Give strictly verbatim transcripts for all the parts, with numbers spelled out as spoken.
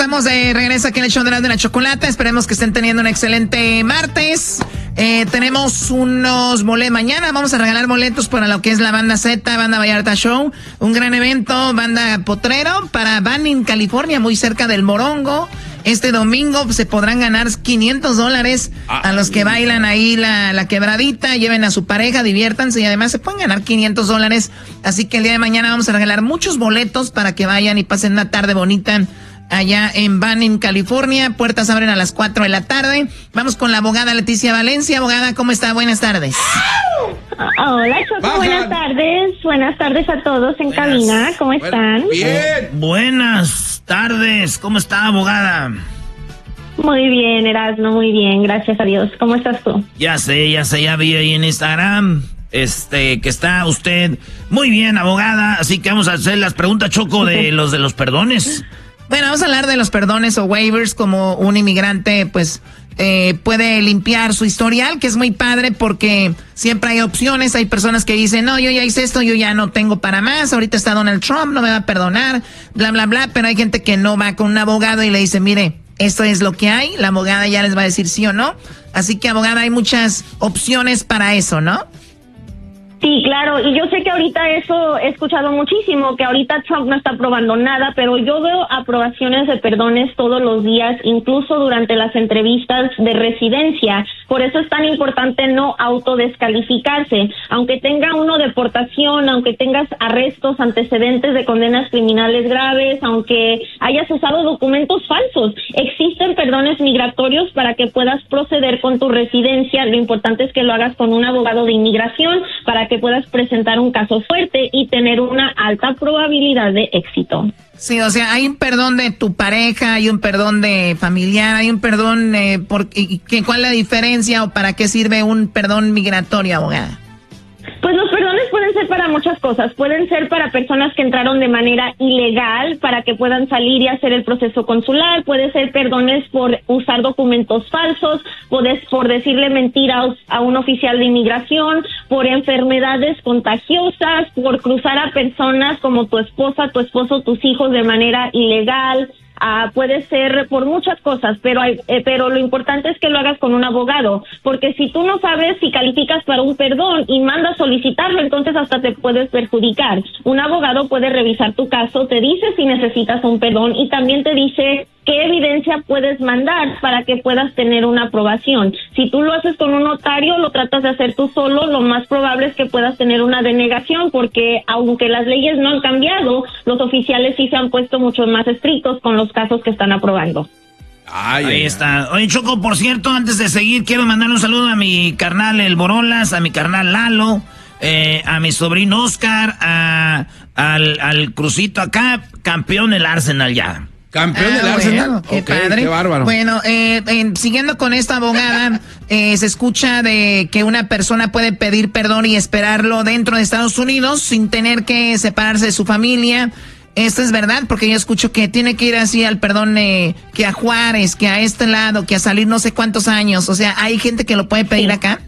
estamos de regreso aquí en el show de la, de la chocolata. Esperemos que estén teniendo un excelente martes. Eh, tenemos unos boletos. Mañana vamos a regalar boletos para lo que es la Banda Z, Banda Vallarta Show. Un gran evento, Banda Potrero, para Banning, California, muy cerca del Morongo. Este domingo se podrán ganar quinientos dólares a los que bailan ahí la, la quebradita. Lleven a su pareja, diviértanse y además se pueden ganar quinientos dólares. Así que el día de mañana vamos a regalar muchos boletos para que vayan y pasen una tarde bonita allá en Banning, California. Puertas abren a las cuatro de la tarde. Vamos con la abogada Leticia Valencia. Abogada, ¿cómo está? Buenas tardes. Hola, Choco. Bajan. Buenas tardes. Buenas tardes a todos en buenas. Cabina. ¿Cómo están? Bien. Buenas tardes. ¿Cómo está, abogada? Muy bien, Erasmo. Muy bien. Gracias a Dios. ¿Cómo estás tú? Ya sé, ya sé. Ya vi ahí en Instagram este que está usted muy bien, abogada. Así que vamos a hacer las preguntas, Choco, de los de los perdones. Bueno, vamos a hablar de los perdones o waivers, como un inmigrante, pues, eh, puede limpiar su historial, que es muy padre porque siempre hay opciones. Hay personas que dicen, no, yo ya hice esto, yo ya no tengo para más. Ahorita está Donald Trump, no me va a perdonar, bla, bla, bla. Pero hay gente que no va con un abogado y le dice, mire, esto es lo que hay. La abogada ya les va a decir sí o no. Así que, abogada, hay muchas opciones para eso, ¿no? Sí, claro, y yo sé que ahorita eso he escuchado muchísimo, que ahorita Trump no está aprobando nada, pero yo veo aprobaciones de perdones todos los días, incluso durante las entrevistas de residencia. Por eso es tan importante no autodescalificarse. Aunque tenga uno deportación, aunque tengas arrestos, antecedentes de condenas criminales graves, aunque hayas usado documentos falsos, existen perdones migratorios para que puedas proceder con tu residencia. Lo importante es que lo hagas con un abogado de inmigración para que puedas presentar un caso fuerte y tener una alta probabilidad de éxito. Sí, o sea, hay un perdón de tu pareja, hay un perdón de familiar, hay un perdón, eh, por, y, y, ¿cuál es la diferencia o para qué sirve un perdón migratorio, abogada? Pues los perdones pueden ser para muchas cosas. Pueden ser para personas que entraron de manera ilegal para que puedan salir y hacer el proceso consular. Puede ser perdones por usar documentos falsos, puedes, por decirle mentiras a un oficial de inmigración, por enfermedades contagiosas, por cruzar a personas como tu esposa, tu esposo, tus hijos de manera ilegal. Uh, puede ser por muchas cosas, pero hay, eh, pero lo importante es que lo hagas con un abogado, porque si tú no sabes si calificas para un perdón y mandas solicitarlo, entonces hasta te puedes perjudicar. Un abogado puede revisar tu caso, te dice si necesitas un perdón y también te dice qué evidencia puedes mandar para que puedas tener una aprobación. Si tú lo haces con un notario, lo tratas de hacer tú solo, lo más probable es que puedas tener una denegación, porque aunque las leyes no han cambiado, los oficiales sí se han puesto mucho más estrictos con los casos que están aprobando. Ay, ahí está. Oye, Choco, por cierto, antes de seguir, quiero mandar un saludo a mi carnal El Borolas, a mi carnal Lalo, eh, a mi sobrino Oscar, a, al, al Crucito acá, campeón del Arsenal ya. Campeón ah, del Arsenal. Bueno, qué okay, padre. Qué bárbaro. Bueno, eh, eh, siguiendo con esta abogada, eh, se escucha de que una persona puede pedir perdón y esperarlo dentro de Estados Unidos sin tener que separarse de su familia. ¿Esto es verdad? Porque yo escucho que tiene que ir así al perdón, eh, que a Juárez, que a este lado, que a salir no sé cuántos años. O sea, ¿hay gente que lo puede pedir sí. acá?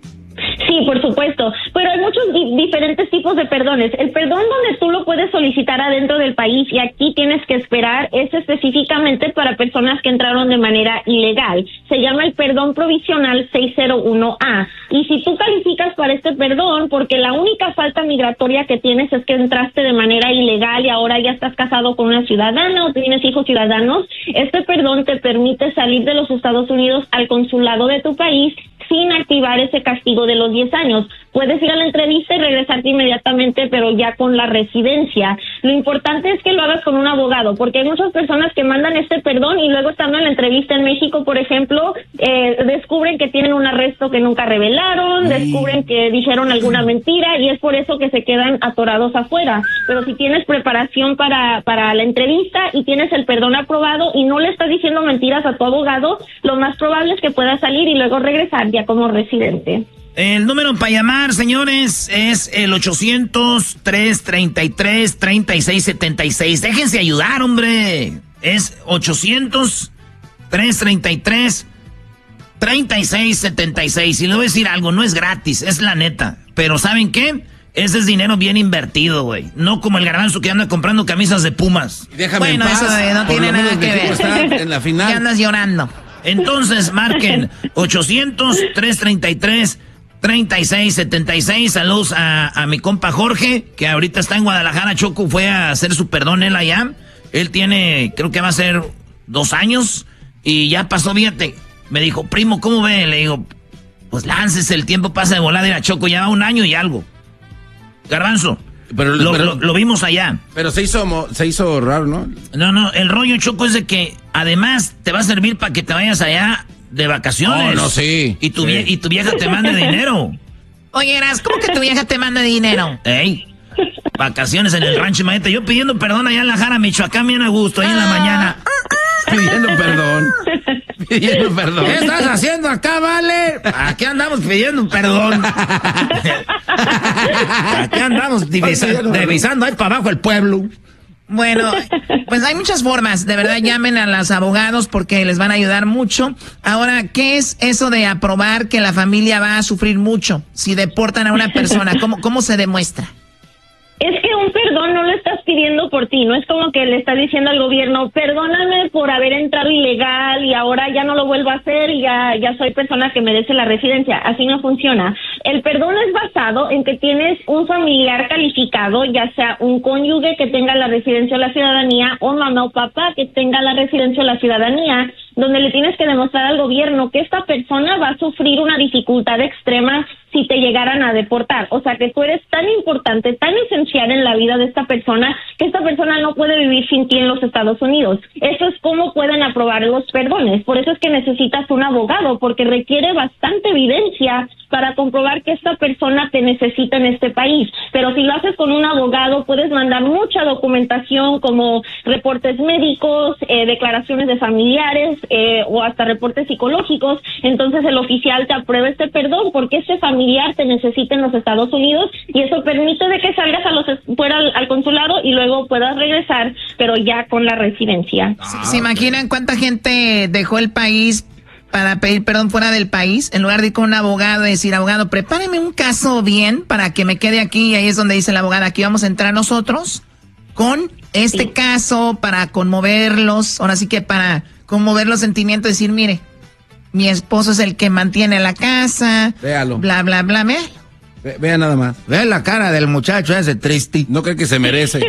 Sí, por supuesto, pero hay muchos di- diferentes tipos de perdones. El perdón donde tú lo puedes solicitar adentro del país y aquí tienes que esperar es específicamente para personas que entraron de manera ilegal. Se llama el perdón provisional seiscientos uno A. Y si tú calificas para este perdón, porque la única falta migratoria que tienes es que entraste de manera ilegal y ahora ya estás casado con una ciudadana o tienes hijos ciudadanos, este perdón te permite salir de los Estados Unidos al consulado de tu país sin activar ese castigo de los diez años. Puedes ir a la entrevista y regresarte inmediatamente, pero ya con la residencia. Lo importante es que lo hagas con un abogado, porque hay muchas personas que mandan este perdón y luego estando en la entrevista en México, por ejemplo, eh, descubren que tienen un arresto que nunca revelaron, descubren que dijeron alguna mentira y es por eso que se quedan atorados afuera. Pero si tienes preparación para, para la entrevista y tienes el perdón aprobado y no le estás diciendo mentiras a tu abogado, lo más probable es que puedas salir y luego regresar ya como residente. El número para llamar, señores, es el ochocientos, trescientos treinta y tres, treinta y seis setenta y seis. Déjense ayudar, hombre. Es ochocientos, trescientos treinta y tres, treinta y seis setenta y seis. Y le voy a decir algo, no es gratis, es la neta. Pero ¿saben qué? ese es dinero bien invertido, güey. No como el Garbanzo que anda comprando camisas de Pumas. Déjame bueno, en paz, eso de, no tiene nada que ver. Está en la final. ¿Qué andas llorando? Entonces, marquen ochocientos, trescientos treinta y tres, treinta y seis setenta y seis. Saludos a, a mi compa Jorge, que ahorita está en Guadalajara. Choco fue a hacer su perdón él allá. Él tiene, creo que va a ser dos años. Y ya pasó, fíjate. Me dijo, primo, ¿cómo ve? Le digo, pues láncese, el tiempo pasa de volada. Era Choco, ya va un año y algo. Garbanzo, pero, lo, pero, lo, lo vimos allá. Pero se hizo, se hizo raro, ¿no? No, no, el rollo, Choco, es de que además te va a servir para que te vayas allá de vacaciones. No, no, sí. Y tu, sí. Vie- y tu vieja te mande dinero. Oye, Eras, ¿cómo que tu vieja te manda dinero? Ey, vacaciones en el rancho, imagínate. Yo pidiendo perdón allá en La Jara, Michoacán, bien a gusto, ahí en la mañana. Pidiendo perdón. Pidiendo perdón. ¿Qué estás haciendo acá, vale? Aquí andamos pidiendo perdón. Aquí andamos divisa- divisando ahí para abajo el pueblo. Bueno, pues hay muchas formas. De verdad, llamen a los abogados porque les van a ayudar mucho. Ahora, ¿qué es eso de aprobar que la familia va a sufrir mucho si deportan a una persona? ¿Cómo, cómo se demuestra? Es que un perdón no lo estás pidiendo por ti, no es como que le estás diciendo al gobierno, perdóname por haber entrado ilegal y ahora ya no lo vuelvo a hacer y ya, ya soy persona que merece la residencia. Así no funciona. El perdón es basado en que tienes un familiar calificado, ya sea un cónyuge que tenga la residencia o la ciudadanía, o mamá o papá que tenga la residencia o la ciudadanía, donde le tienes que demostrar al gobierno que esta persona va a sufrir una dificultad extrema si te llegaran a deportar. O sea, que tú eres tan importante, tan esencial en la vida de esta persona, que esta persona no puede vivir sin ti en los Estados Unidos. Eso es cómo pueden aprobar los perdones. Por eso es que necesitas un abogado, porque requiere bastante evidencia para comprobar que esta persona te necesita en este país. Pero si lo haces con un abogado, puedes mandar mucha documentación como reportes médicos, eh, declaraciones de familiares eh, o hasta reportes psicológicos. Entonces el oficial te aprueba este perdón porque este familiar te necesita en los Estados Unidos y eso permite de que salgas a los fuera al, al consulado y luego puedas regresar, pero ya con la residencia. ¿Se, ¿se imaginan cuánta gente dejó el país para pedir perdón fuera del país, en lugar de ir con un abogado y decir, abogado, prepáreme un caso bien para que me quede aquí? Y ahí es donde dice la abogada, aquí vamos a entrar nosotros con este sí. caso para conmoverlos, ahora sí que para conmover los sentimientos, decir, mire, mi esposo es el que mantiene la casa, véalo, bla, bla, bla, véalo. Ve, vea nada más. Ve la cara del muchacho ese triste. No cree que se merece.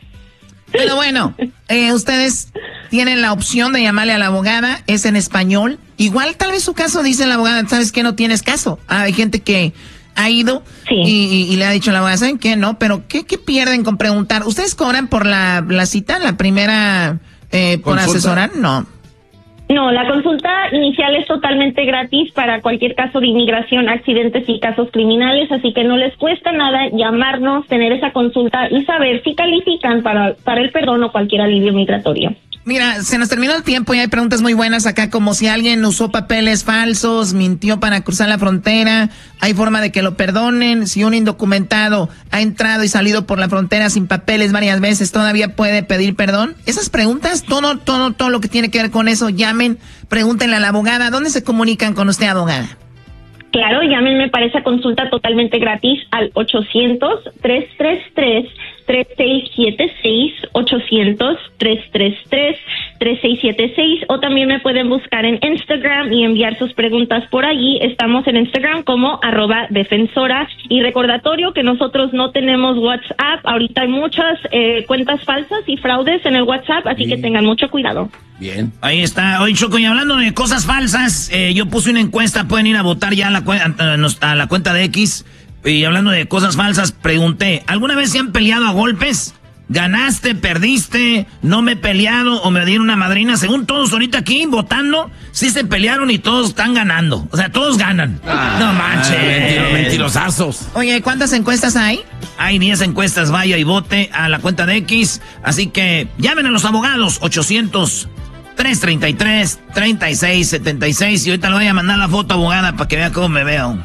Pero bueno, eh, ustedes tienen la opción de llamarle a la abogada, es en español. Igual tal vez su caso dice la abogada, ¿sabes qué? No tienes caso. Ah, hay gente que ha ido sí. y, y, y le ha dicho a la abogada, ¿saben qué? No, pero ¿qué, qué pierden con preguntar? ¿Ustedes cobran por la, la cita, la primera, eh, por ¿Consulta? asesorar? No. No, la consulta inicial es totalmente gratis para cualquier caso de inmigración, accidentes y casos criminales, así que no les cuesta nada llamarnos, tener esa consulta y saber si califican para, para el perdón o cualquier alivio migratorio. Mira, se nos terminó el tiempo y hay preguntas muy buenas acá, como si alguien usó papeles falsos, mintió para cruzar la frontera, hay forma de que lo perdonen, si un indocumentado ha entrado y salido por la frontera sin papeles varias veces, ¿todavía puede pedir perdón? Esas preguntas, todo, todo, todo lo que tiene que ver con eso, llamen, pregúntenle a la abogada. ¿Dónde se comunican con usted, abogada? Claro, llámenme para esa consulta totalmente gratis al ochocientos, tres tres tres, tres seis siete seis, ochocientos, tres tres tres, tres seis siete seis, o también me pueden buscar en Instagram y enviar sus preguntas por allí. Estamos en Instagram como arroba defensora, y recordatorio que nosotros no tenemos WhatsApp. Ahorita hay muchas eh, cuentas falsas y fraudes en el WhatsApp, así Bien. que tengan mucho cuidado. Bien. Ahí está. Oye, Choco, y hablando de cosas falsas, eh, yo puse una encuesta, pueden ir a votar ya a la, a, a la cuenta de X. Y hablando de cosas falsas, pregunté, ¿alguna vez se han peleado a golpes? ¿Ganaste, perdiste, no me he peleado o me dieron una madrina? Según todos ahorita aquí votando, sí se pelearon y todos están ganando. O sea, todos ganan. Ah, no manches. Mentiro, mentirosazos. Oye, ¿cuántas encuestas hay? Hay diez encuestas, vaya y vote a la cuenta de X. Así que llamen a los abogados, ochocientos, tres treinta y tres, treinta y seis setenta y seis. Y ahorita le voy a mandar la foto, abogada, para que vea cómo me veo.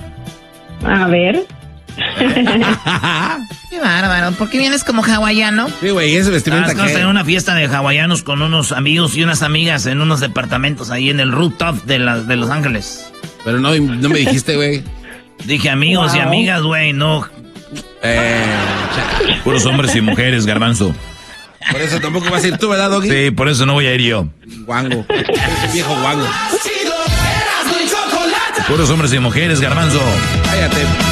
A ver. Qué bárbaro, ¿por qué vienes como hawaiano? Sí, güey, ese vestimenta que... en una fiesta de hawaianos con unos amigos y unas amigas en unos departamentos ahí en el rooftop de, la, de Los Ángeles. Pero no, no me dijiste, güey. Dije amigos wow. y amigas, güey, no Eh, Puros hombres y mujeres, Garbanzo. por eso tampoco vas a ir tú, ¿verdad, Doggy? Sí, por eso no voy a ir yo. Guango. Ese viejo guango. Puros hombres y mujeres, Garbanzo. Cállate.